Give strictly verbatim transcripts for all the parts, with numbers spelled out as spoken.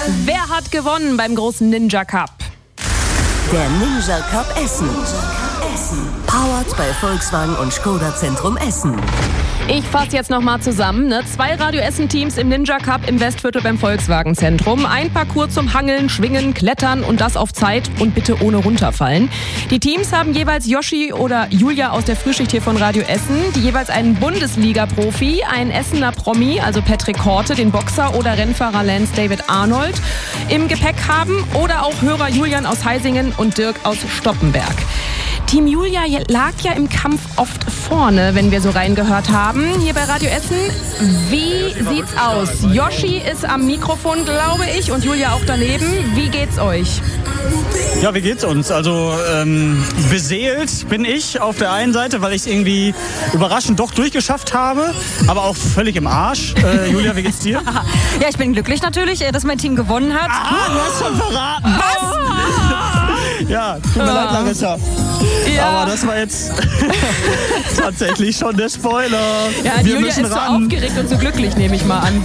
Wer hat gewonnen beim großen Ninja Cup? Der Ninja Cup Essen. Powered bei Volkswagen und Skoda Zentrum Essen. Ich fasse jetzt nochmal zusammen. Ne? Zwei Radio Essen-Teams im Ninja Cup im Westviertel beim Volkswagen Zentrum. Ein Parcours zum Hangeln, Schwingen, Klettern und das auf Zeit und bitte ohne runterfallen. Die Teams haben jeweils Yoshi oder Julia aus der Frühschicht hier von Radio Essen, die jeweils einen Bundesliga-Profi, einen Essener Promi, also Patrick Korte, den Boxer oder Rennfahrer Lance David Arnold im Gepäck haben oder auch Hörer Julian aus Heisingen und Dirk aus Stoppenberg. Team Julia lag ja im Kampf oft vorne, wenn wir so reingehört haben. Hier bei Radio Essen, wie sieht's aus? Yoshi ist am Mikrofon, glaube ich, und Julia auch daneben. Wie geht's euch? Ja, wie geht's uns? Also ähm, beseelt bin ich auf der einen Seite, weil ich es irgendwie überraschend doch durchgeschafft habe, aber auch völlig im Arsch. Äh, Julia, wie geht's dir? Ja, ich bin glücklich natürlich, dass mein Team gewonnen hat. Ah, du hast schon verraten. Was? Ja, tut mir leid, Larissa. Ja. Aber das war jetzt tatsächlich schon der Spoiler. Ja, die Wir Julia müssen ist so ran. aufgeregt und so glücklich, nehme ich mal an.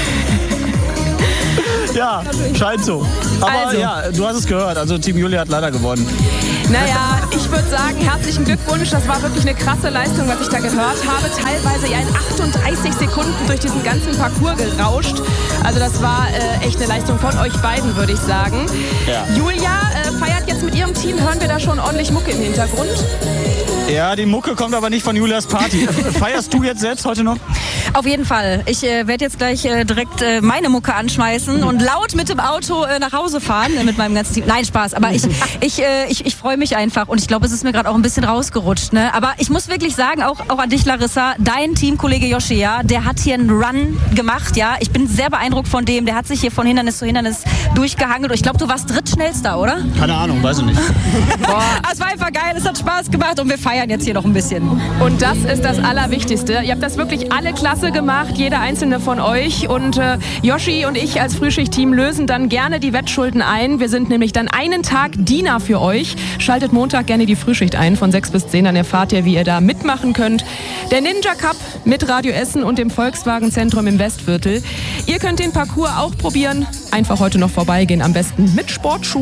Ja, scheint so. Aber Also. ja, du hast es gehört. Also Team Julia hat leider gewonnen. Naja, ich würde sagen, herzlichen Glückwunsch. Das war wirklich eine krasse Leistung, was ich da gehört habe. Teilweise ja in achtunddreißig Sekunden durch diesen ganzen Parcours gerauscht. Also das war äh, echt eine Leistung von euch beiden, würde ich sagen. Ja. Julia äh, feiert jetzt mit ihrem Team. Hören wir da schon ordentlich Mucke im Hintergrund? Ja, die Mucke kommt aber nicht von Julias Party. Feierst du jetzt selbst heute noch? Auf jeden Fall. Ich äh, werde jetzt gleich äh, direkt äh, meine Mucke anschmeißen und laut mit dem Auto äh, nach Hause fahren äh, mit meinem ganzen Team. Nein, Spaß. Aber ich, ich, äh, ich, ich freue mich einfach und ich glaube, es ist mir gerade auch ein bisschen rausgerutscht. Ne? Aber ich muss wirklich sagen, auch, auch an dich, Larissa, dein Teamkollege Yoshi, ja, der hat hier einen Run gemacht. Ja, ich bin sehr beeindruckt von dem. Der hat sich hier von Hindernis zu Hindernis durchgehangelt. Und ich glaube, du warst drittschnellster, oder? Keine Ahnung, weiß ich nicht. Boah, es war einfach geil. Es hat Spaß gemacht und wir feiern jetzt hier noch ein bisschen. Und das ist das Allerwichtigste. Ihr habt das wirklich alle klasse gemacht, jeder einzelne von euch. Und äh, Yoshi und ich als Frühschicht-Team lösen dann gerne die Wettschulden ein. Wir sind nämlich dann einen Tag Diener für euch. Schaltet Montag gerne die Frühschicht ein von sechs bis zehn. Dann erfahrt ihr, wie ihr da mitmachen könnt. Der Ninja Cup mit Radio Essen und dem Volkswagen Zentrum im Westviertel. Ihr könnt den Parcours auch probieren. Einfach heute noch vorbeigehen, am besten mit Sportschuhen.